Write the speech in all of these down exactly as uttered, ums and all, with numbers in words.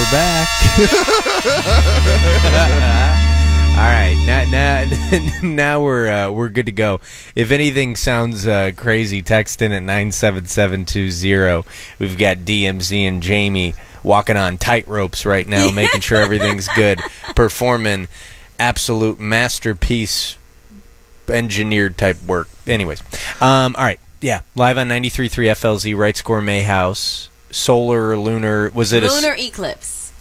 we're back. All right, now now, now we're uh, we're good to go. If anything sounds uh, crazy, text in at nine seven seven two zero. We've got D M Z and Jamie walking on tight ropes right now, making sure everything's good, performing absolute masterpiece engineered type work. Anyways, um, all right, yeah, live on ninety-three point three F L Z, Right Score Mayhouse. Solar, lunar, was it lunar a... eclipse.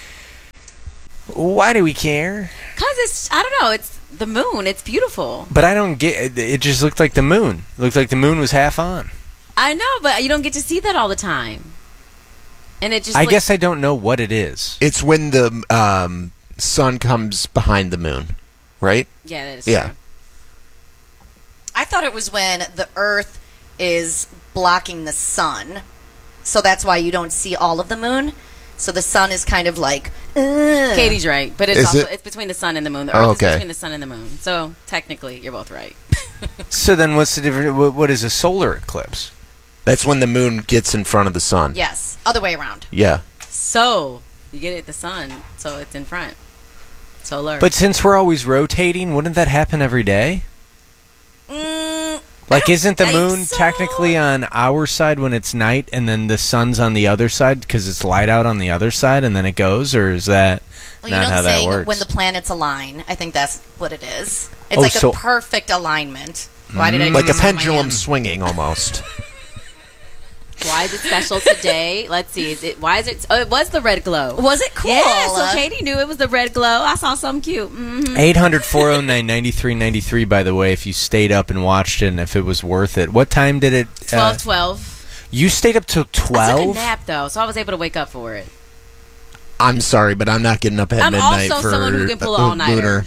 Why do we care? Because it's, I don't know, it's the moon. It's beautiful. But I don't get, it just looked like the moon. It looked like the moon was half on. I know, but you don't get to see that all the time. And it just I looks, guess I don't know what it is. It's when the um, sun comes behind the moon, right? Yeah, that is Yeah. true. I thought it was when the Earth is blocking the sun. So that's why you don't see all of the moon. So the sun is kind of like... Ugh. Katie's right, but it's Is also it? it's between the sun and the moon. The Earth Oh, is okay. between the sun and the moon. So technically, you're both right. So then what's the difference? What, what is a solar eclipse? That's when the moon gets in front of the sun. Yes, other way around. Yeah. So you get it at the sun, so it's in front. Solar. But since we're always rotating, wouldn't that happen every day? Mm, Like, isn't the think moon so. technically on our side when it's night, and then the sun's on the other side because it's light out on the other side, and then it goes, or is that well, you not know how the that saying, works? when the planets align. I think that's what it is. It's Oh, like so- a perfect alignment. Why did I Like a just run my pendulum hand? swinging almost. Why is it special today? Let's see. Is it? Why is it? Oh, it was the red glow. Was it cool? Yeah. So Katie knew it was the red glow. I saw something cute. Mm-hmm. eight hundred, four oh nine, ninety-three ninety-three, by the way, if you stayed up and watched it and if it was worth it. What time did it... uh, Twelve, twelve. You stayed up till I took a twelve? nap though, so I was able to wake up for it. I'm sorry, but I'm not getting up at I'm midnight also for someone who can pull an uh, all-nighter. lunar.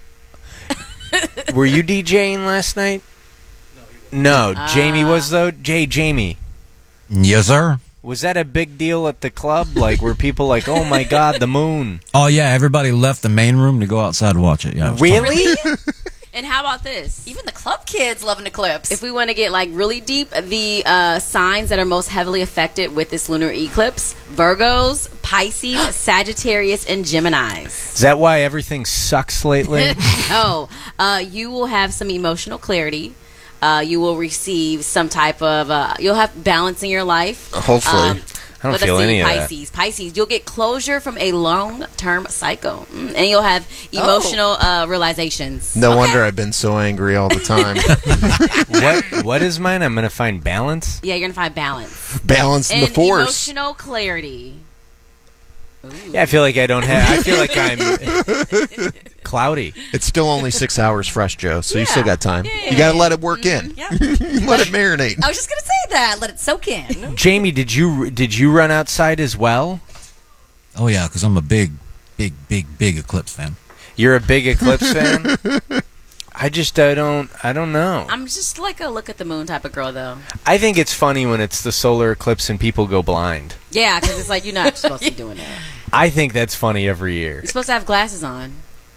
Were you DJing last night? No, Jamie was, though? Jay, Jamie. Yes, sir. Was that a big deal at the club? Like, were people like, oh my god, the moon? Oh, yeah, everybody left the main room to go outside and watch it. Yeah, it was Really? And how about this? Even the club kids love an eclipse. If we want to get like really deep, the uh, signs that are most heavily affected with this lunar eclipse: Virgos, Pisces, Sagittarius, and Geminis. Is that why everything sucks lately? Oh, uh, you will have some emotional clarity. Uh, you will receive some type of. Uh, you'll have balance in your life. Hopefully. Um, I don't but feel let's see, any of that. Pisces. Pisces, you'll get closure from a long-term cycle, mm, and you'll have emotional uh, realizations. No wonder I've been so angry all the time. what What is mine? I'm going to find balance? Yeah, you're gonna find balance Balance in and the force. emotional clarity. Ooh. Yeah, I feel like I don't have... I feel like I'm cloudy. It's still only six hours fresh, Joe, so you still got time. Yeah. You got to let it work in. yeah. Let it marinate. I was just gonna say that. Let it soak in. Jamie, did you did you run outside as well? Oh, yeah, because I'm a big, big, big, big Eclipse fan. You're a big Eclipse fan? I just I don't I don't know. I'm just like a look at the moon type of girl, though. I think it's funny when it's the solar eclipse and people go blind. Yeah, because it's like you're not supposed to be doing that. I think that's funny every year. You're supposed to have glasses on.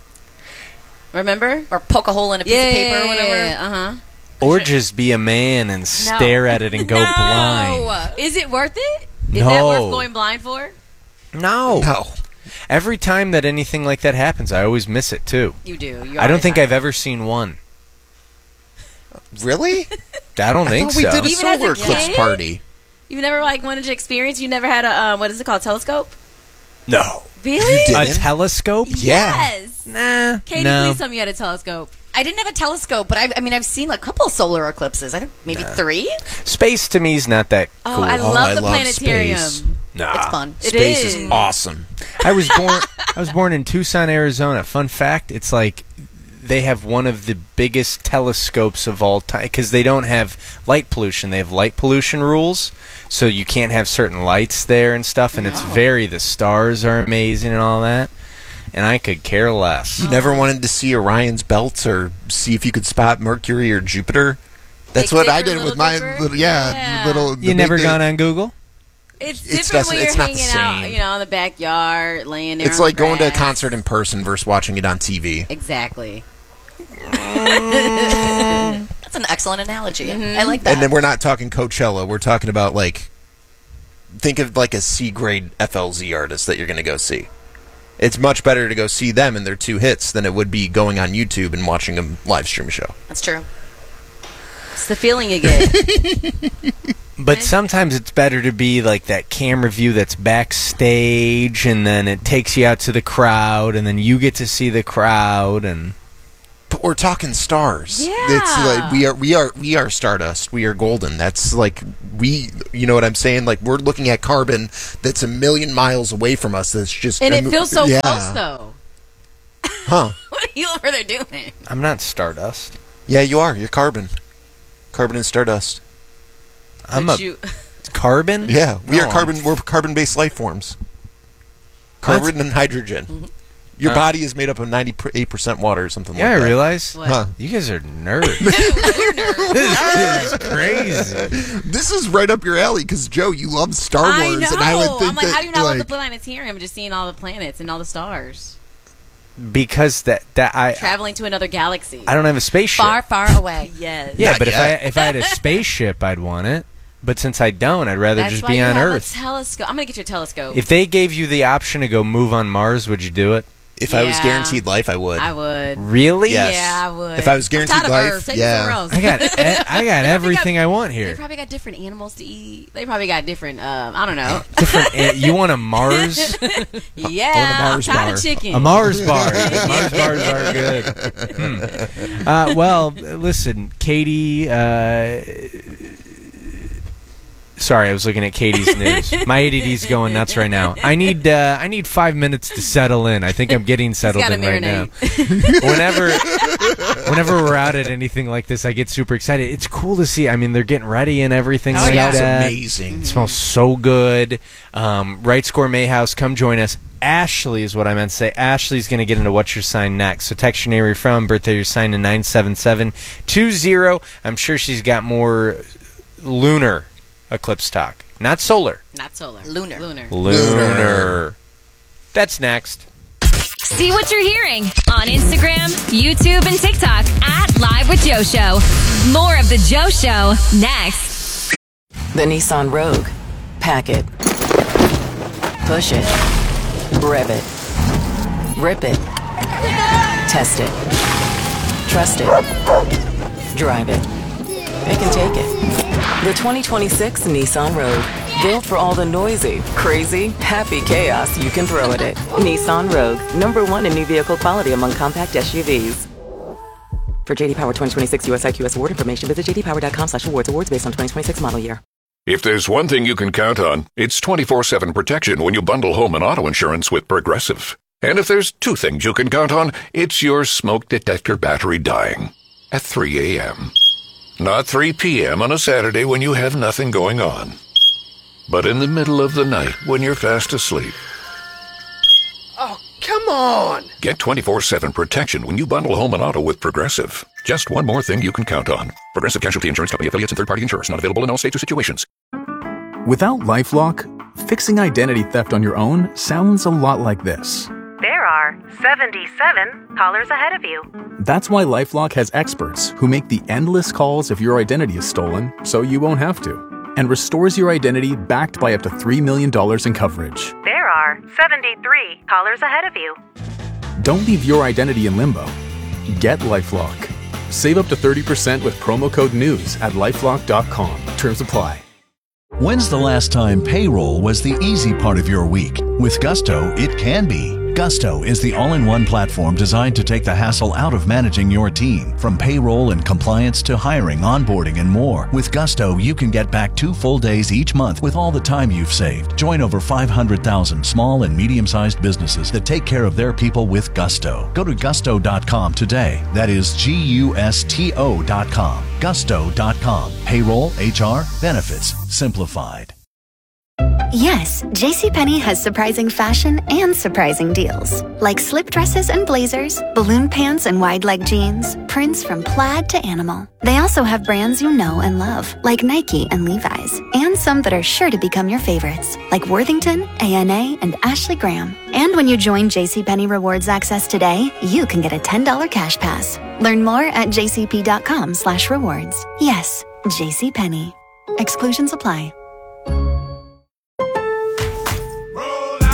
Remember? Or poke a hole in a piece Yeah, of paper or whatever. Uh huh. Or just be a man and stare at it and go blind. Is it worth it? Is No. that worth going blind for? No. No. Every time that anything like that happens, I always miss it too. You do. You I don't always think have. I've ever seen one. Really? I don't I think thought we so. did a Even as a solar eclipse kid? party. You've never like wanted to experience. You never had a um, what is it called? Telescope? No. Really? You A didn't? telescope? Yeah. Yes. Nah. Katie, no. please tell me you had a telescope. I didn't have a telescope, but I, I mean, I've seen a couple solar eclipses. I think maybe three. Space to me is not that Oh, cool. I Oh, love I the love planetarium. space. Nah. It's fun. It Space is. is awesome. I was born I was born in Tucson, Arizona. Fun fact, it's like they have one of the biggest telescopes of all time because they don't have light pollution. They have light pollution rules, so you can't have certain lights there and stuff, and it's very the stars are amazing and all that. And I could care less. You never wanted to see Orion's belt or see if you could spot Mercury or Jupiter? That's Big what I Dipper, did with Little my Dipper? little, yeah, Yeah. little. the You big never di- gone on Google? It's It's different just- when you're it's not the hanging out, same. you know, in the backyard, laying there. It's on like the going to a grass. concert in person versus watching it on T V. Exactly. That's an excellent analogy. I like that. And then we're not talking Coachella. We're talking about like think of like a C-grade F L Z artist that you're going to go see. It's much better to go see them and their two hits than it would be going on YouTube and watching them live stream a show. That's true. It's the feeling you get. But sometimes it's better to be like that camera view that's backstage, and then it takes you out to the crowd, and then you get to see the crowd. And but we're talking stars. Yeah. It's like we are we are we are Stardust. We are golden. That's like we you know what I'm saying? Like we're looking at carbon that's a million miles away from us. That's just And it feels so yeah. close, though. Huh. What are you over there doing? I'm not Stardust. Yeah, you are. You're carbon. Carbon and Stardust. I'm But a you- Yeah, carbon. we No, are I'm- carbon. We're carbon-based life forms. Carbon and hydrogen. Your Huh? body is made up of ninety-eight percent water or something Yeah, like I that. realize. What? Huh. You guys are nerds. This is crazy. This is right up your alley because Joe, you love Star Wars, I know. and I would think I'm like, that how do you not love like, the planets here? I'm just seeing all the planets and all the stars. Because that that I Traveling to another galaxy. I don't have a spaceship. Far, far away. Yes. Yeah, Not but yet. if I if I had a spaceship, I'd want it. But since I don't, I'd rather That's just why be you on have a Earth. telescope. I'm gonna get you a telescope. If they gave you the option to go move on Mars, would you do it? if I was Yeah. guaranteed life, I would. I would. Really? Yes. Yeah, I would. If I was I'm guaranteed tired of life, Earth. Take me yeah. somewhere else. I got e- I got everything I want They here. probably got different animals to eat. They probably got different. Um, I don't know. Different. a- You want a Mars? Yeah, I'm Mars tired bar. of chicken. A Mars bar. Mars bars are good. Hmm. Uh, well, listen, Katie. Uh, sorry, I was looking at Katie's news. My A D D's going nuts right now. I need uh, I need five minutes to settle in. I think I'm getting settled gotta in right now. marinate. whenever, whenever we're out at anything like this, I get super excited. It's cool to see. I mean, they're getting ready and everything Oh, like yeah. Smells that. amazing. It smells so good. Um, Wright's Gourmet House, come join us. Ashley is what I meant to say. Ashley's going to get into What's Your Sign next. So text your name, where you're from, birthday, your sign to nine seven seven two zero. I'm sure she's got more lunar eclipse talk. Not solar. Not solar. Lunar. Lunar. Lunar. That's next. See what you're hearing on Instagram, YouTube, and TikTok at Live with Joe Show. More of the Joe Show next. The Nissan Rogue. Pack it. Push it. Rev it. Rip it. Test it. Trust it. Drive it. It can take it. The twenty twenty-six Nissan Rogue. Built for all the noisy, crazy, happy chaos you can throw at it. Nissan Rogue. Number one in new vehicle quality among compact S U Vs. For J D Power twenty twenty-six U S I Q S award information, visit j d power dot com slash awards. Awards based on twenty twenty-six model year. If there's one thing you can count on, it's twenty-four seven protection when you bundle home and auto insurance with Progressive. And if there's two things you can count on, it's your smoke detector battery dying at three a.m. Not three p.m. on a Saturday when you have nothing going on, but in the middle of the night when you're fast asleep. Oh, come on! Get twenty-four seven protection when you bundle home and auto with Progressive. Just one more thing you can count on. Progressive Casualty Insurance Company affiliates and third-party insurers. Not available in all states or situations. Without LifeLock, fixing identity theft on your own sounds a lot like this. There are seventy-seven callers ahead of you. That's why LifeLock has experts who make the endless calls if your identity is stolen so you won't have to, and restores your identity backed by up to three million dollars in coverage. There are seventy-three callers ahead of you. Don't leave your identity in limbo. Get LifeLock. Save up to thirty percent with promo code NEWS at lifelock dot com. Terms apply. When's the last time payroll was the easy part of your week? With Gusto, it can be. Gusto is the all-in-one platform designed to take the hassle out of managing your team. From payroll and compliance to hiring, onboarding, and more. With Gusto, you can get back two full days each month with all the time you've saved. Join over five hundred thousand small and medium-sized businesses that take care of their people with Gusto. Go to gusto dot com today. That is G U S T O dot com. gusto dot com. Payroll, H R, benefits, simplified. Yes, JCPenney has surprising fashion and surprising deals. Like slip dresses and blazers, balloon pants and wide leg jeans, prints from plaid to animal. They also have brands you know and love, like Nike and Levi's, and some that are sure to become your favorites, like Worthington, A N A, and Ashley Graham. And when you join JCPenney Rewards Access today, you can get a ten dollars cash pass. Learn more at jcp dot com slash rewards. Yes, JCPenney. Exclusions apply.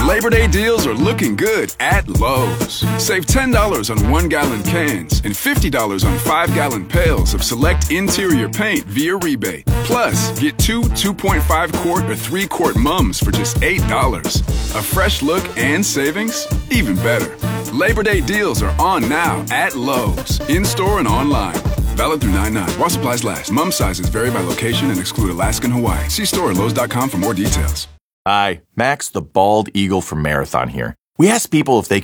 Labor Day deals are looking good at Lowe's. Save ten dollars on one-gallon cans and fifty dollars on five-gallon pails of select interior paint via rebate. Plus, get two two point five quart or three quart mums for just eight dollars. A fresh look and savings? Even better. Labor Day deals are on now at Lowe's, in-store and online. Valid through nine nine. While supplies last. Mum sizes vary by location and exclude Alaska and Hawaii. See store at Lowe's dot com for more details. Hi, Max the Bald Eagle from Marathon here. We asked people if they